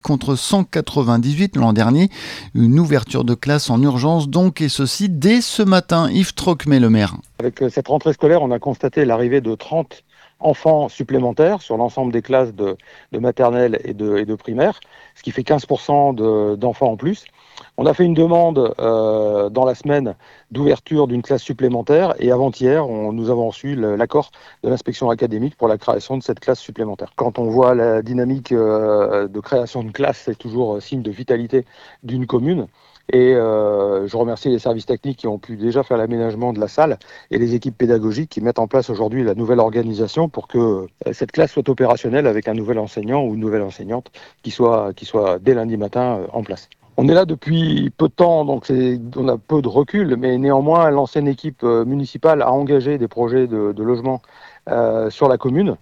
contre 198 l'an dernier. Une ouverture de classe en urgence donc, et ceci dès ce matin. Yves Trocmé, le maire. Avec cette rentrée scolaire, on a constaté l'arrivée de 30 enfants supplémentaires sur l'ensemble des classes de maternelle et de primaire, ce qui fait 15% d'enfants en plus. On a fait une demande dans la semaine d'ouverture d'une classe supplémentaire et avant-hier, nous avons reçu l'accord de l'inspection académique pour la création de cette classe supplémentaire. Quand on voit la dynamique de création de classe, c'est toujours signe de vitalité d'une commune. Et je remercie les services techniques qui ont pu déjà faire l'aménagement de la salle et les équipes pédagogiques qui mettent en place aujourd'hui la nouvelle organisation pour que cette classe soit opérationnelle avec un nouvel enseignant ou une nouvelle enseignante qui soit dès lundi matin en place. On est là depuis peu de temps, donc on a peu de recul, mais néanmoins l'ancienne équipe municipale a engagé des projets de logement sur la commune.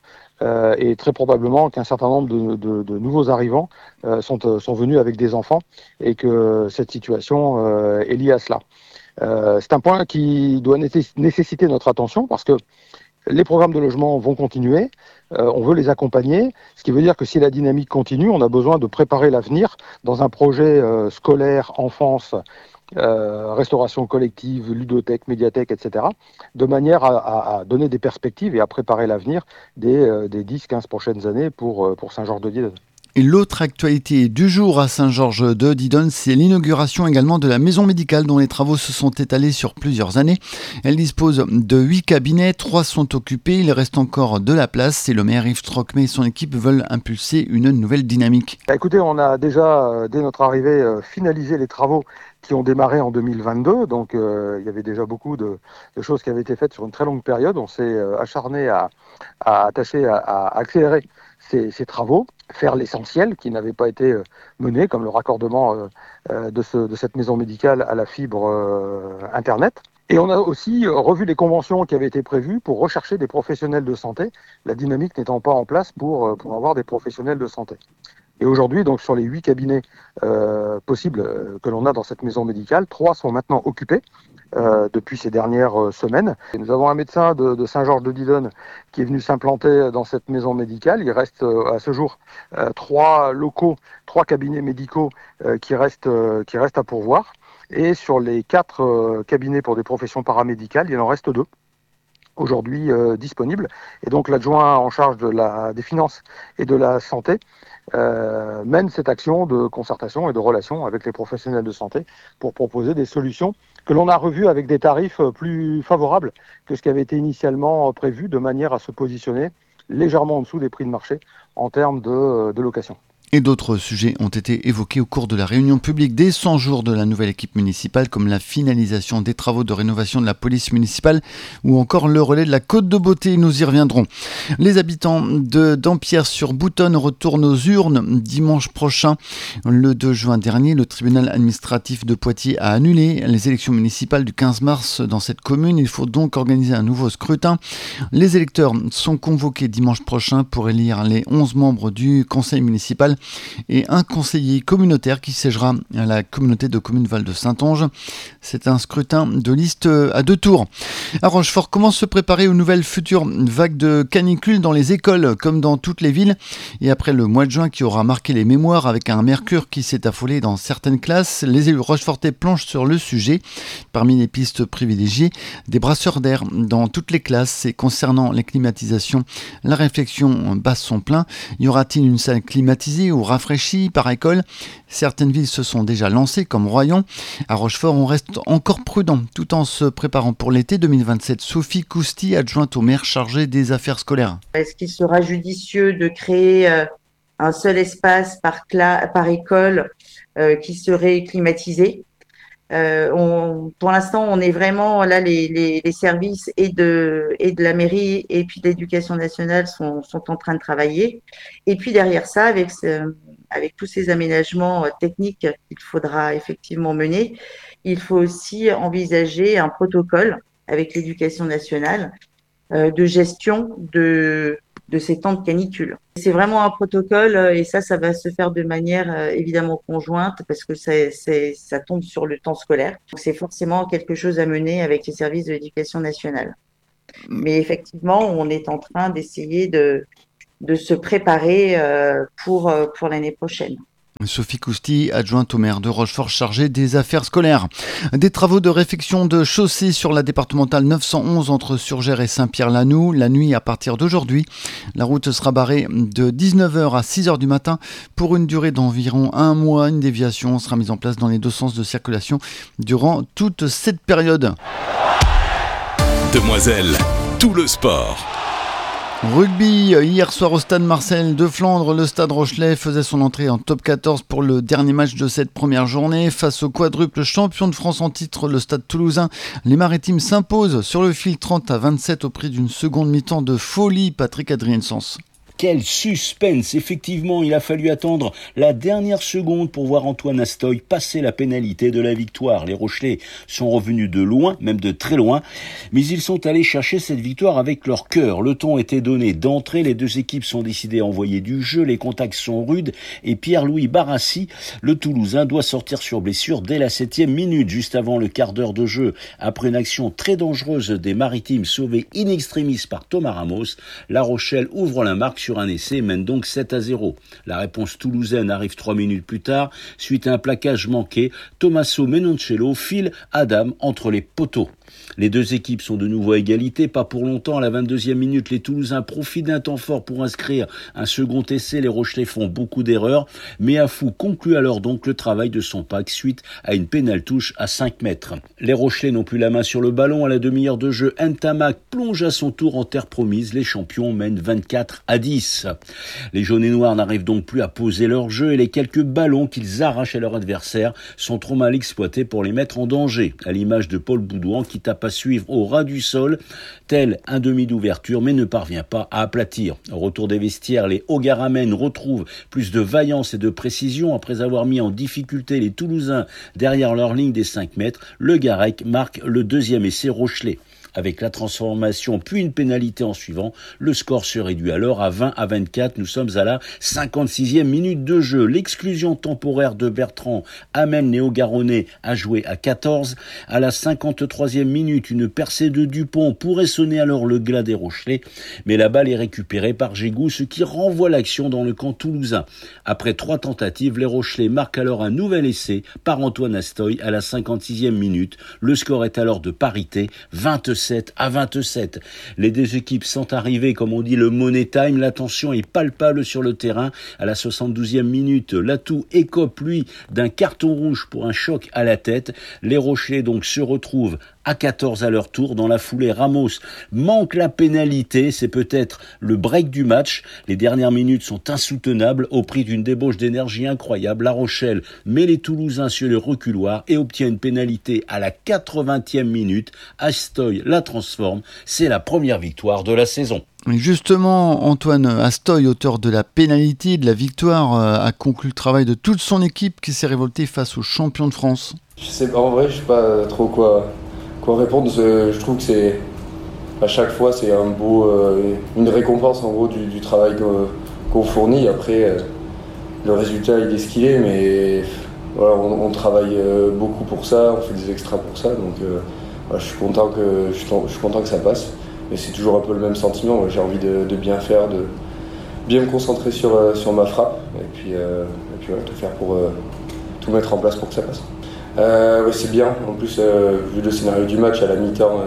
Et très probablement qu'un certain nombre de nouveaux arrivants sont venus avec des enfants et que cette situation est liée à cela. C'est un point qui doit nécessiter notre attention parce que les programmes de logement vont continuer, on veut les accompagner, ce qui veut dire que si la dynamique continue, on a besoin de préparer l'avenir dans un projet scolaire, enfance, restauration collective, ludothèque, médiathèque, etc., de manière à donner des perspectives et à préparer l'avenir des 10-15 prochaines années pour Saint-Georges-de-Didonne. Et l'autre actualité du jour à Saint-Georges-de-Didonne, c'est l'inauguration également de la maison médicale dont les travaux se sont étalés sur plusieurs années. Elle dispose de 8 cabinets, 3 sont occupés, il reste encore de la place et le maire Yves Trocmé et son équipe veulent impulser une nouvelle dynamique. Écoutez, on a déjà, dès notre arrivée, finalisé les travaux qui ont démarré en 2022. Donc, il y avait déjà beaucoup de choses qui avaient été faites sur une très longue période. On s'est acharné à tâcher à accélérer ces travaux, faire l'essentiel qui n'avait pas été mené, comme le raccordement de cette maison médicale à la fibre Internet. Et on a aussi revu les conventions qui avaient été prévues pour rechercher des professionnels de santé, la dynamique n'étant pas en place pour avoir des professionnels de santé. Et aujourd'hui, donc sur les 8 cabinets possibles que l'on a dans cette maison médicale, 3 sont maintenant occupés depuis ces dernières semaines. Et nous avons un médecin de Saint-Georges-de-Didonne qui est venu s'implanter dans cette maison médicale. Il reste à ce jour 3 locaux, 3 cabinets médicaux qui restent à pourvoir. Et sur les 4 cabinets pour des professions paramédicales, il en reste 2 aujourd'hui disponibles. Et donc l'adjoint en charge des finances et de la santé mène cette action de concertation et de relation avec les professionnels de santé pour proposer des solutions que l'on a revues avec des tarifs plus favorables que ce qui avait été initialement prévu, de manière à se positionner légèrement en dessous des prix de marché en termes de location. Et d'autres sujets ont été évoqués au cours de la réunion publique des 100 jours de la nouvelle équipe municipale, comme la finalisation des travaux de rénovation de la police municipale ou encore le relais de la Côte de Beauté. Nous y reviendrons. Les habitants de Dampierre-sur-Boutonne retournent aux urnes dimanche prochain. Le 2 juin dernier, le tribunal administratif de Poitiers a annulé les élections municipales du 15 mars dans cette commune. Il faut donc organiser un nouveau scrutin. Les électeurs sont convoqués dimanche prochain pour élire les 11 membres du conseil municipal et un conseiller communautaire qui siégera à la communauté de communes Val-de-Saintonge. C'est un scrutin de liste à 2 tours. À Rochefort, comment se préparer aux nouvelles futures vagues de canicule dans les écoles comme dans toutes les villes? Et après le mois de juin qui aura marqué les mémoires avec un mercure qui s'est affolé dans certaines classes, les élus rochefortais planchent sur le sujet. Parmi les pistes privilégiées, des brasseurs d'air dans toutes les classes. Et concernant les climatisations, la réflexion bat son plein. Y aura-t-il une salle climatisée ou rafraîchie par école? Certaines villes se sont déjà lancées comme Royan. À Rochefort, on reste encore prudent tout en se préparant pour l'été 2027. Sophie Cousty, adjointe au maire chargée des affaires scolaires. Est-ce qu'il sera judicieux de créer un seul espace par école qui serait climatisé? Pour l'instant, on est vraiment là, les services et de la mairie et puis de l'éducation nationale sont en train de travailler. Et puis derrière ça, avec tous ces aménagements techniques qu'il faudra effectivement mener, il faut aussi envisager un protocole avec l'éducation nationale de gestion de ces temps de canicule. C'est vraiment un protocole et ça va se faire de manière évidemment conjointe parce que ça tombe sur le temps scolaire. Donc, c'est forcément quelque chose à mener avec les services de l'éducation nationale. Mais effectivement, on est en train d'essayer de se préparer pour l'année prochaine. Sophie Cousti, adjointe au maire de Rochefort chargée des affaires scolaires. Des travaux de réfection de chaussée sur la départementale 911 entre Surgères et Saint-Pierre-Lanou. La nuit à partir d'aujourd'hui, la route sera barrée de 19h à 6h du matin pour une durée d'environ un mois. Une déviation sera mise en place dans les deux sens de circulation durant toute cette période. Demoiselles, tout le sport. Rugby, hier soir au stade Marcel de Flandre, le stade Rochelais faisait son entrée en top 14 pour le dernier match de cette première journée. Face au quadruple champion de France en titre, le stade toulousain, les Maritimes s'imposent sur le fil 30-27 au prix d'une seconde mi-temps de folie. Patrick Adrien-Sens. Quel suspense! Effectivement, il a fallu attendre la dernière seconde pour voir Antoine Astoy passer la pénalité de la victoire. Les Rochelais sont revenus de loin, même de très loin, mais ils sont allés chercher cette victoire avec leur cœur. Le ton était donné d'entrée, les deux équipes sont décidées à envoyer du jeu, les contacts sont rudes et Pierre-Louis Barassi, le Toulousain, doit sortir sur blessure dès la 7e minute, juste avant le quart d'heure de jeu. Après une action très dangereuse des Maritimes sauvée in extremis par Thomas Ramos, La Rochelle ouvre la marque sur un essai et mène donc 7-0. La réponse toulousaine arrive 3 minutes plus tard. Suite à un plaquage manqué, Tommaso Menoncello file Adam entre les poteaux. Les deux équipes sont de nouveau à égalité, pas pour longtemps. À la 22e minute, les Toulousains profitent d'un temps fort pour inscrire un second essai. Les Rochelais font beaucoup d'erreurs, mais Afou conclut alors donc le travail de son pack suite à une pénale-touche à 5 mètres. Les Rochelais n'ont plus la main sur le ballon. À la demi-heure de jeu, Ntamak plonge à son tour en terre promise. Les champions mènent 24-10. Les jaunes et noirs n'arrivent donc plus à poser leur jeu et les quelques ballons qu'ils arrachent à leur adversaire sont trop mal exploités pour les mettre en danger. À l'image de Paul Boudouan qui tape à suivre au ras du sol, tel un demi d'ouverture, mais ne parvient pas à aplatir. Au retour des vestiaires, les Ogaramènes retrouvent plus de vaillance et de précision. Après avoir mis en difficulté les Toulousains derrière leur ligne des 5 mètres, le Garec marque le deuxième essai Rochelais. Avec la transformation puis une pénalité en suivant, le score se réduit alors à 20-24. Nous sommes à la 56e minute de jeu. L'exclusion temporaire de Bertrand amène les Haut-Garonnais à jouer à 14. À la 53e minute, une percée de Dupont pourrait sonner alors le glas des Rochelais, mais la balle est récupérée par Gégou, ce qui renvoie l'action dans le camp toulousain. Après 3 tentatives, les Rochelais marquent alors un nouvel essai par Antoine Astoy à la 56e minute. Le score est alors de parité, 27-27. Les deux équipes sont arrivées, comme on dit, le money time. La tension est palpable sur le terrain. À la 72e minute, Latou écope, lui, d'un carton rouge pour un choc à la tête. Les Rochelais donc se retrouvent à 14 à leur tour. Dans la foulée, Ramos manque la pénalité. C'est peut-être le break du match. Les dernières minutes sont insoutenables au prix d'une débauche d'énergie incroyable. La Rochelle met les Toulousains sur le reculoir et obtient une pénalité à la 80e minute. Astoy la transforme. C'est la première victoire de la saison. Justement, Antoine Astoy, auteur de la pénalité de la victoire, a conclu le travail de toute son équipe qui s'est révoltée face aux champions de France. En vrai, je sais pas trop quoi répondre. Je trouve que c'est à chaque fois c'est une récompense en gros du travail qu'on fournit. Après, le résultat il est ce qu'il est, mais voilà, on travaille beaucoup pour ça, on fait des extras pour ça, donc je suis content que ça passe. Mais c'est toujours un peu le même sentiment. J'ai envie de bien faire, de bien me concentrer sur ma frappe et puis voilà, tout faire pour tout mettre en place pour que ça passe. Ouais, c'est bien. En plus, vu le scénario du match à la mi-temps,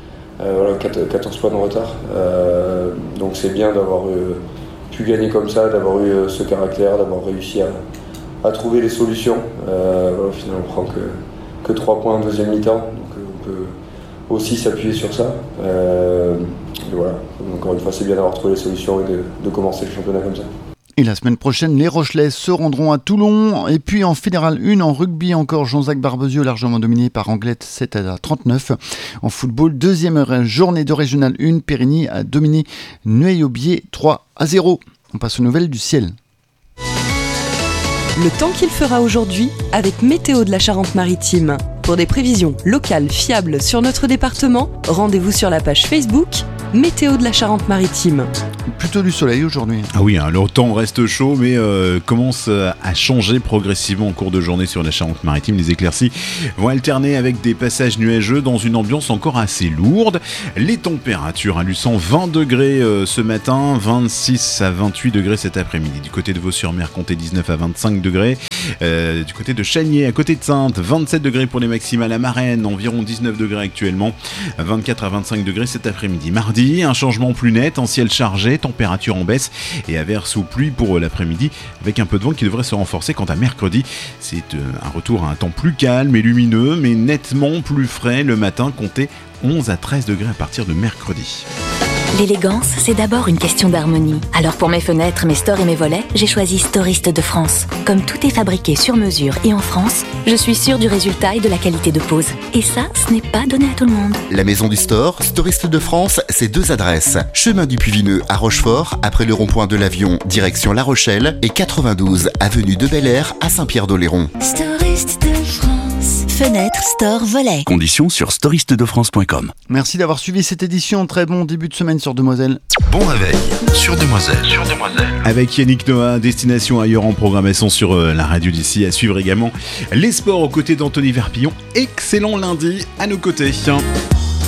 14 points de retard. Donc c'est bien d'avoir pu gagner comme ça, d'avoir eu ce caractère, d'avoir réussi à trouver les solutions. Au final, on prend que 3 points en deuxième mi-temps. Donc on peut aussi s'appuyer sur ça. Et voilà. Encore une fois, c'est bien d'avoir trouvé les solutions et de commencer le championnat comme ça. Et la semaine prochaine, les Rochelais se rendront à Toulon. Et puis en Fédéral 1, en rugby, encore Jean-Jacques Barbezieux, largement dominé par Anglette 7-39. En football, deuxième journée de Régional 1, Périgny a dominé Nueil-Aubier 3-0. On passe aux nouvelles du ciel. Le temps qu'il fera aujourd'hui avec Météo de la Charente-Maritime. Pour des prévisions locales fiables sur notre département, rendez-vous sur la page Facebook météo de la Charente-Maritime. Plutôt du soleil aujourd'hui. Ah oui, le temps reste chaud, mais commence à changer progressivement en cours de journée sur la Charente-Maritime. Les éclaircies vont alterner avec des passages nuageux dans une ambiance encore assez lourde. Les températures Luçon, 20 degrés ce matin, 26 à 28 degrés cet après-midi. Du côté de Vaux-sur-Mer, comptez 19 à 25 degrés. Du côté de Chanier, à côté de Saintes, 27 degrés pour les maximales à Marennes, environ 19 degrés actuellement, 24 à 25 degrés cet après-midi. Mardi, un changement plus net, en ciel chargé, température en baisse et averses ou pluie pour l'après-midi, avec un peu de vent qui devrait se renforcer. Quant à mercredi, c'est un retour à un temps plus calme et lumineux, mais nettement plus frais le matin, comptez 11 à 13 degrés à partir de mercredi. L'élégance, c'est d'abord une question d'harmonie. Alors pour mes fenêtres, mes stores et mes volets, j'ai choisi Storiste de France. Comme tout est fabriqué sur mesure et en France, je suis sûre du résultat et de la qualité de pose. Et ça, ce n'est pas donné à tout le monde. La maison du store, Storiste de France, c'est 2 adresses. Chemin du Puy-Vineux à Rochefort, après le rond-point de l'Avion, direction La Rochelle, et 92 avenue de Bel-Air à Saint-Pierre-d'Oléron. Storiste de France. Fenêtre, store, volet. Conditions sur storistedefrance.com. Merci d'avoir suivi cette édition. Très bon début de semaine sur Demoiselle. Bon réveil sur Demoiselle. Avec Yannick Noah, destination ailleurs en programmation sur la radio d'ici. À suivre également les sports aux côtés d'Anthony Verpillon. Excellent lundi à nos côtés.